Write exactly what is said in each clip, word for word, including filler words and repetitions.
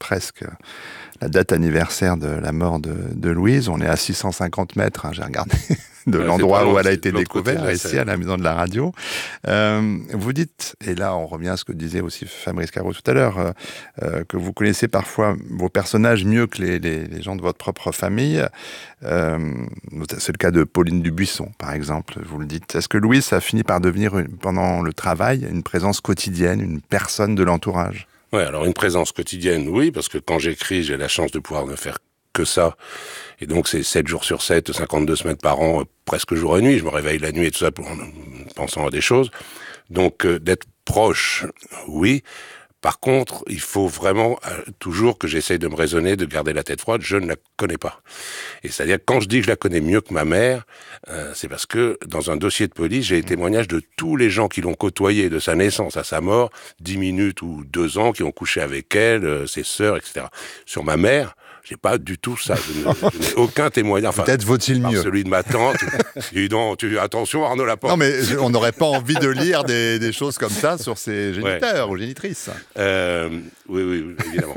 presque la date anniversaire de la mort de, de Louise. On est à six cent cinquante mètres, hein, j'ai regardé, de ouais, l'endroit où elle a été découverte, ici à la maison de la radio. Euh, vous dites, et là on revient à ce que disait aussi Fabrice Caro tout à l'heure, euh, euh, que vous connaissez parfois vos personnages mieux que les, les, les gens de votre propre famille. Euh, c'est le cas de Pauline Dubuisson, par exemple, vous le dites. Est-ce que Louise a fini par devenir, pendant le travail, une présence quotidienne, une personne de l'entourage ? Ouais, alors une présence quotidienne, oui, parce que quand j'écris, j'ai la chance de pouvoir ne faire que ça. Et donc c'est sept jours sur sept, cinquante-deux semaines par an, presque jour et nuit. Je me réveille la nuit et tout ça pour, en pensant à des choses. Donc euh, d'être proche, oui. Par contre, il faut vraiment euh, toujours que j'essaye de me raisonner, de garder la tête froide. Je ne la connais pas. Et c'est-à-dire, quand je dis que je la connais mieux que ma mère, euh, c'est parce que dans un dossier de police, j'ai les témoignages de tous les gens qui l'ont côtoyée de sa naissance à sa mort, dix minutes ou deux ans, qui ont couché avec elle, euh, ses sœurs, et cetera. Sur ma mère, j'ai pas du tout ça. Je, ne, je n'ai aucun témoignage. Enfin, peut-être vaut-il mieux. Celui de ma tante. Dis donc, tu, attention Arnaud Laporte. Non, mais on n'aurait pas envie de lire des, des choses comme ça sur ses géniteurs ouais. ou génitrices. Euh, oui, oui, évidemment.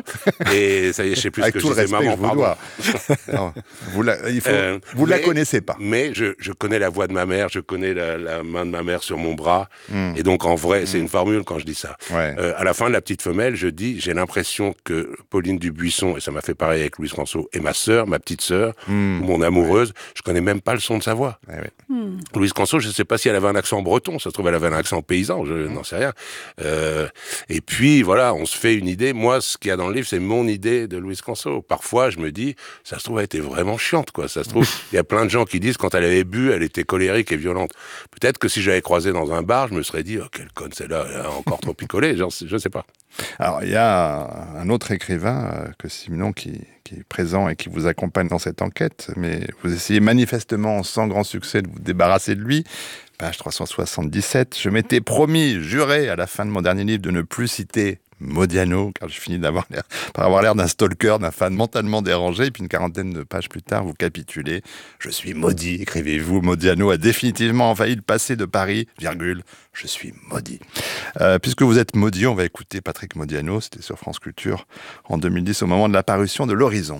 Et ça y est, je sais plus Avec ce que tout je disais, maman, je vous dois. Non, vous la, il faut, euh, vous mais, la connaissez pas. Mais je, je connais la voix de ma mère, je connais la, la main de ma mère sur mon bras. Mm. Et donc, en vrai, mm. c'est une formule quand je dis ça. Ouais. Euh, à la fin de La Petite Femelle, je dis, j'ai l'impression que Pauline Dubuisson, et ça m'a fait pareil avec Louise Canso, et ma sœur, ma petite sœur, mm. ou mon amoureuse, ouais. je connais même pas le son de sa voix. Ouais, ouais. Mm. Louise Canso, je sais pas si elle avait un accent breton, ça se trouve elle avait un accent paysan, je mm. n'en sais rien. Euh, et puis, voilà, on se fait une idée. Moi, ce qu'il y a dans le livre, c'est mon idée de Louise Canso. Parfois, je me dis, ça se trouve, elle était vraiment chiante, quoi. Ça se trouve, il y a plein de gens qui disent, quand elle avait bu, elle était colérique et violente. Peut-être que si j'avais croisé dans un bar, je me serais dit, oh, quelle conne celle-là, elle a encore trop picolé, genre, je sais pas. Alors, il y a un autre écrivain, euh, que Simenon, qui, qui est présent et qui vous accompagne dans cette enquête, mais vous essayez manifestement, sans grand succès, de vous débarrasser de lui. Page trois cent soixante-dix-sept, je m'étais promis, juré, à la fin de mon dernier livre, de ne plus citer Modiano, car je finis d'avoir l'air, par avoir l'air d'un stalker, d'un fan mentalement dérangé, et puis une quarantaine de pages plus tard, vous capitulez. Je suis maudit, écrivez-vous. Modiano a définitivement envahi le passé de Paris, virgule, je suis maudit. Euh, puisque vous êtes maudit, on va écouter Patrick Modiano, c'était sur France Culture, en deux mille dix, au moment de la parution de L'Horizon.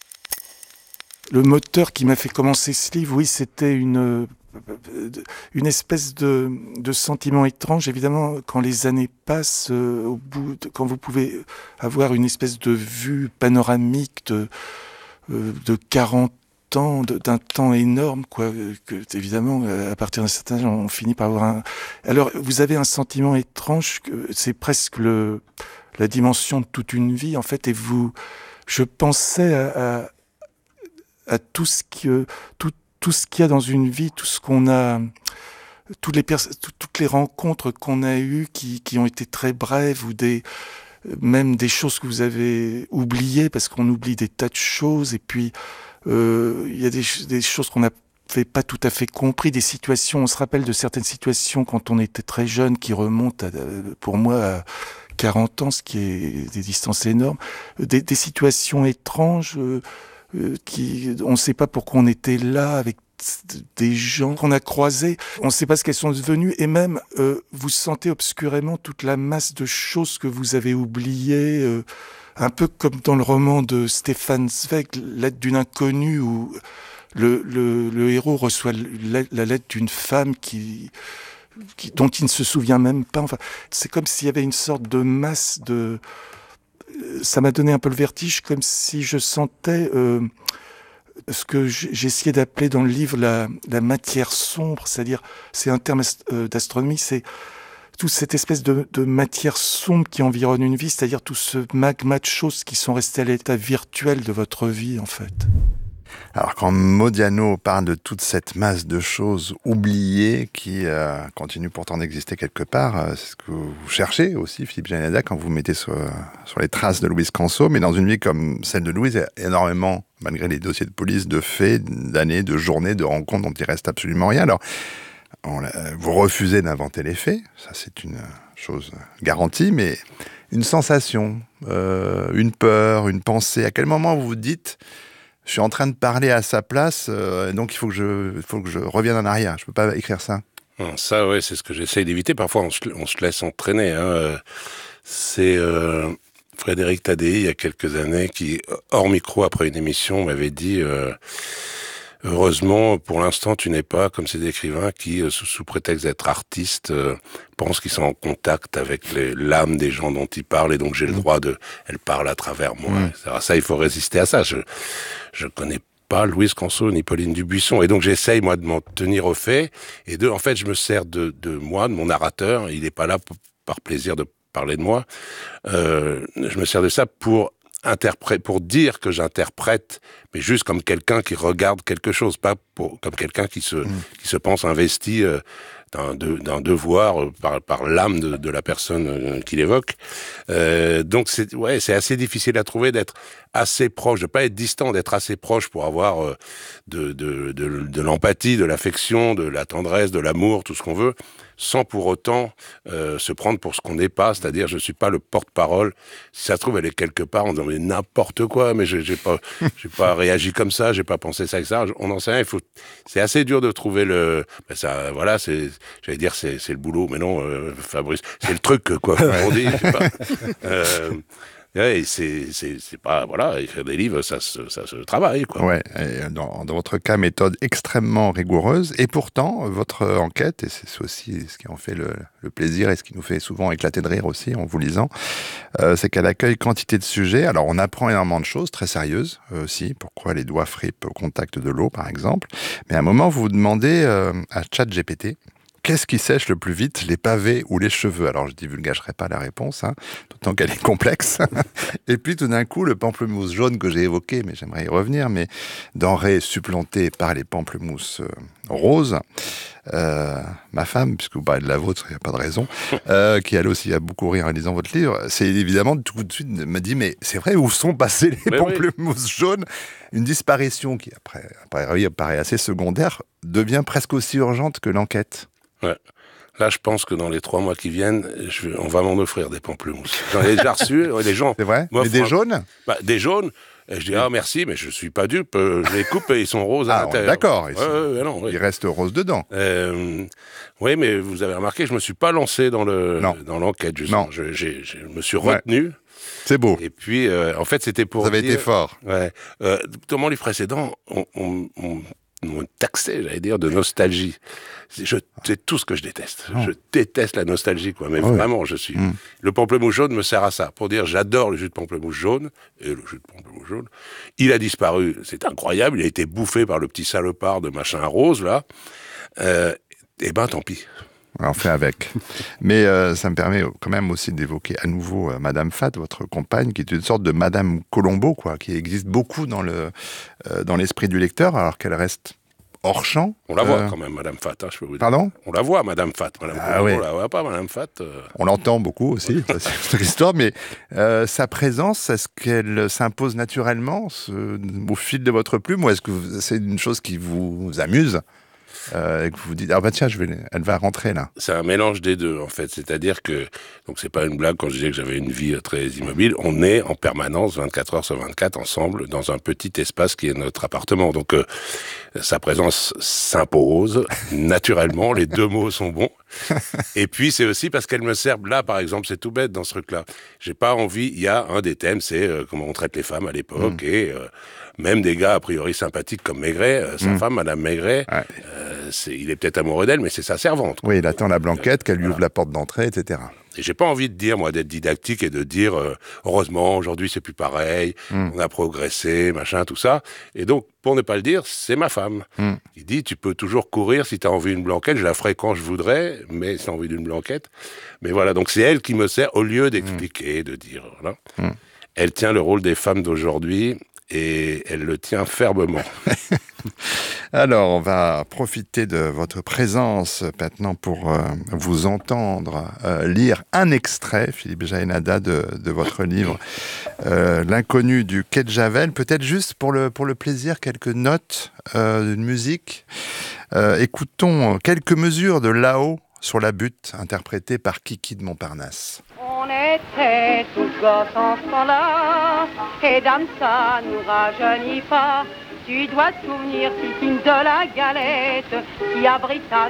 Le moteur qui m'a fait commencer ce livre, oui, c'était une... une espèce de, de sentiment étrange, évidemment, quand les années passent, euh, au bout de, quand vous pouvez avoir une espèce de vue panoramique de, euh, de quarante ans, de, d'un temps énorme, quoi, que, évidemment, à partir d'un certain âge, on finit par avoir un... Alors, vous avez un sentiment étrange, que c'est presque le, la dimension de toute une vie, en fait, et vous... Je pensais à, à, à tout ce qui... Tout, tout ce qu'il y a dans une vie, tout ce qu'on a, toutes les, pers- toutes les rencontres qu'on a eues qui, qui ont été très brèves, ou des, même des choses que vous avez oubliées, parce qu'on oublie des tas de choses, et puis euh, il y a des, des choses qu'on n'avait pas tout à fait compris, des situations, on se rappelle de certaines situations quand on était très jeune, qui remontent, à, pour moi, à quarante ans, ce qui est des distances énormes, des, des situations étranges, euh, Euh, qui, on ne sait pas pourquoi on était là avec des gens qu'on a croisés, on ne sait pas ce qu'elles sont devenues, et même euh, vous sentez obscurément toute la masse de choses que vous avez oubliées, euh, un peu comme dans le roman de Stefan Zweig, Lettre d'une inconnue, où le, le, le héros reçoit la, la lettre d'une femme qui, qui, dont il ne se souvient même pas. Enfin, c'est comme s'il y avait une sorte de masse de... Ça m'a donné un peu le vertige, comme si je sentais euh, ce que j'essayais d'appeler dans le livre la, la matière sombre, c'est-à-dire, c'est un terme d'astronomie, c'est toute cette espèce de, de matière sombre qui environne une vie, c'est-à-dire tout ce magma de choses qui sont restées à l'état virtuel de votre vie, en fait. Alors, quand Modiano parle de toute cette masse de choses oubliées qui euh, continuent pourtant d'exister quelque part, euh, c'est ce que vous cherchez aussi, Philippe Janeda, quand vous vous mettez sur, sur les traces de Louise Canso. Mais dans une vie comme celle de Louise, il y a énormément, malgré les dossiers de police, de faits, d'années, de journées, de rencontres dont il reste absolument rien. Alors, on, vous refusez d'inventer les faits, ça c'est une chose garantie, mais une sensation, euh, une peur, une pensée, à quel moment vous vous dites... Je suis en train de parler à sa place, euh, donc il faut que je, il faut que je revienne en arrière. Je peux pas écrire ça. Non, ça, ouais, c'est ce que j'essaye d'éviter. Parfois, on se, on se laisse entraîner. Hein. C'est, euh, Frédéric Tadei, il y a quelques années, qui, hors micro, après une émission, m'avait dit euh, « Heureusement, pour l'instant, tu n'es pas comme ces écrivains qui, euh, sous, sous prétexte d'être artistes, euh, pensent qu'ils sont en contact avec les, l'âme des gens dont ils parlent, et donc j'ai le droit de... Elle parle à travers moi. Mmh. » Ça, il faut résister à ça. Je je connais pas Louise Canso ni Pauline Dubuisson, et donc j'essaye, moi, de m'en tenir au fait, et de, en fait, je me sers de, de moi, de mon narrateur. Il n'est pas là pour, par plaisir de parler de moi. Euh, je me sers de ça pour interpréter, pour dire que j'interprète, mais juste comme quelqu'un qui regarde quelque chose, pas pour, comme quelqu'un qui se, mmh. qui se pense investi euh, d'un, de, d'un devoir euh, par, par l'âme de, de la personne euh, qui l'évoque. Euh, donc c'est, ouais, c'est assez difficile à trouver d'être assez proche, de pas être distant, d'être assez proche pour avoir euh, de, de, de, de l'empathie, de l'affection, de la tendresse, de l'amour, tout ce qu'on veut, sans pour autant euh, se prendre pour ce qu'on n'est pas, c'est-à-dire je suis pas le porte-parole. Si ça se trouve, elle est quelque part en disant mais n'importe quoi, mais j'ai, j'ai pas, j'ai pas réagi comme ça, j'ai pas pensé ça, et ça. On n'en sait rien. Il faut, c'est assez dur de trouver le, ben ça, voilà, c'est, j'allais dire c'est, c'est le boulot, mais non, euh, Fabrice, c'est le truc quoi. On dit, je sais pas. Euh, Ouais, c'est, c'est, c'est pas, voilà, écrire des livres, ça se, ça se travaille, quoi. Ouais, et dans, dans votre cas, méthode extrêmement rigoureuse, et pourtant, votre enquête, et c'est aussi ce qui en fait le, le plaisir, et ce qui nous fait souvent éclater de rire aussi en vous lisant, euh, c'est qu'elle accueille quantité de sujets. Alors, on apprend énormément de choses, très sérieuses euh, aussi, pourquoi les doigts fripent au contact de l'eau, par exemple. Mais à un moment, vous vous demandez euh, à ChatGPT, qu'est-ce qui sèche le plus vite, les pavés ou les cheveux? Alors, je divulgagerai pas la réponse, hein, d'autant qu'elle est complexe. Et puis, tout d'un coup, le pamplemousse jaune que j'ai évoqué, mais j'aimerais y revenir, mais denrée supplantée par les pamplemousses euh, roses, euh, ma femme, puisque vous parlez de la vôtre, il n'y a pas de raison, euh, qui elle aussi a beaucoup ri en lisant votre livre, c'est évidemment tout de suite m'a dit, mais c'est vrai, où sont passés les mais pamplemousses oui. jaunes? Une disparition qui, après, après paraît assez secondaire, devient presque aussi urgente que l'enquête. Ouais. Là, je pense que dans les trois mois qui viennent, je vais, on va m'en offrir des pamplemousses. J'en ai déjà reçu. Les gens. C'est vrai. Mais des jaunes. Bah, des jaunes. Et je dis ah merci, mais je suis pas dupe. Je les coupe et ils sont roses à ah, l'intérieur. D'accord. Ouais, ouais, ouais, non, ouais. Ils restent roses dedans. Euh, oui, mais vous avez remarqué, je me suis pas lancé dans le non. dans l'enquête. Justement. Non. Je, j'ai, je me suis retenu. Ouais. C'est beau. Et puis, euh, en fait, c'était pour. Vous avez dire, été fort. Ouais. Euh, dans mon livre précédent, on, on, on on taxait, j'allais dire, de nostalgie. Je, c'est tout ce que je déteste. Oh. Je déteste la nostalgie, quoi. Mais oh vraiment, oui. je suis... Mm. Le pamplemousse jaune me sert à ça, pour dire j'adore le jus de pamplemousse jaune, et le jus de pamplemousse jaune, il a disparu, c'est incroyable, il a été bouffé par le petit salopard de machin rose, là. Euh, et ben, tant pis. On fait avec. Mais euh, ça me permet quand même aussi d'évoquer à nouveau euh, Madame Fat, votre compagne, qui est une sorte de Madame Colombo, quoi, qui existe beaucoup dans, le, euh, dans l'esprit du lecteur, alors qu'elle reste hors champ. On la voit euh... quand même, Madame Fat, hein, je peux vous dire. Pardon ? On la voit, Madame Fat. Madame ah, Colombo, oui. on la voit pas, Madame Fat. Euh... On l'entend beaucoup aussi, ça, c'est une histoire, mais euh, sa présence, est-ce qu'elle s'impose naturellement ce, au fil de votre plume, ou est-ce que vous, c'est une chose qui vous amuse ? Euh, et que vous vous dites, ah bah tiens, je vais, elle va rentrer là. C'est un mélange des deux, en fait. C'est-à-dire que, donc c'est pas une blague quand je disais que j'avais une vie très immobile, on est en permanence, vingt-quatre heures sur vingt-quatre, ensemble, dans un petit espace qui est notre appartement. Donc, euh, sa présence s'impose, naturellement, les deux mots sont bons. Et puis, c'est aussi parce qu'elle me sert, là, par exemple, c'est tout bête dans ce truc-là. J'ai pas envie, il y a un des thèmes, c'est euh, comment on traite les femmes à l'époque, mmh. et euh, même des gars a priori sympathiques comme Maigret, euh, sa mmh. femme, Madame Maigret, ouais. euh, c'est, il est peut-être amoureux d'elle, mais c'est sa servante. Quoi. Oui, il attend la blanquette, qu'elle lui voilà. ouvre la porte d'entrée, et cetera. Et j'ai pas envie de dire, moi, d'être didactique et de dire, euh, heureusement, aujourd'hui, c'est plus pareil, mmh. on a progressé, machin, tout ça. Et donc, pour ne pas le dire, c'est ma femme. Mmh. Il dit, tu peux toujours courir si tu as envie d'une blanquette, je la ferai quand je voudrais, mais si tu as envie d'une blanquette. Mais voilà, donc c'est elle qui me sert, au lieu d'expliquer, mmh. de dire, voilà. Mmh. Elle tient le rôle des femmes d'aujourd'hui, et elle le tient fermement. Alors, on va profiter de votre présence maintenant pour euh, vous entendre euh, lire un extrait, Philippe Jaénada, de, de votre livre euh, L'inconnu du quai de Javel. Peut-être juste pour le, pour le plaisir, quelques notes euh, d'une musique. Euh, écoutons quelques mesures de Là-haut sur la butte, interprétée par Kiki de Montparnasse. On était tous gosses en ce temps-là, et dame, ça nous rajeunit pas. Tu dois te souvenir, Titine, de la galette qui abrita